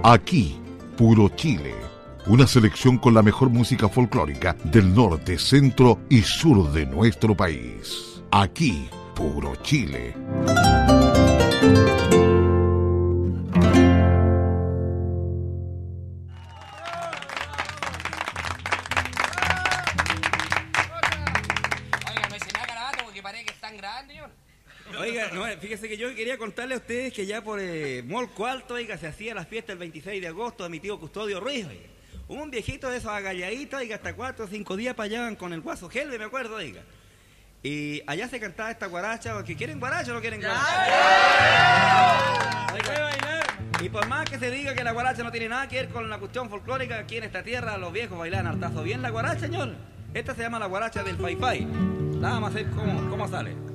Aquí, Puro Chile. Una selección con la mejor música folclórica del norte, centro y sur de nuestro país. Aquí, Puro Chile. Oiga, no, fíjese que yo quería contarle a ustedes que ya por Molco Alto, oiga, se hacía la fiesta el 26 de agosto de mi tío Custodio Ruiz, oiga. Un viejito de esos agalladitos, oiga, hasta 4 o 5 días para allá con el guaso Gelbe, me acuerdo, oiga. Y allá se cantaba esta guaracha, porque ¿quieren guaracha o no quieren guaracha? Oiga, y por más que se diga que la guaracha no tiene nada que ver con la cuestión folclórica, aquí en esta tierra los viejos bailan hartazo bien la guaracha, señor. Esta se llama la guaracha del Fai Fai. Nada más ver cómo sale.